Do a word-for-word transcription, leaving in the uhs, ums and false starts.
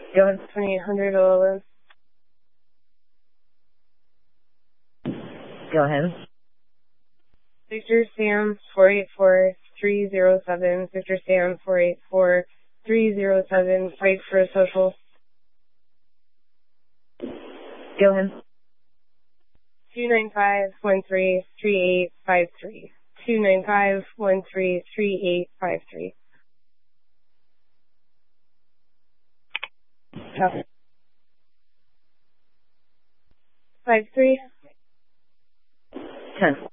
Go ahead. twenty-eight hundred Ola. Go ahead. Victor Sam four eight four three zero seven. Victor Sam four eight four three zero seven. Fight for a social. Go ahead. Two nine five one three three eight five three. Two nine five one three three eight five three. Five three. Ten.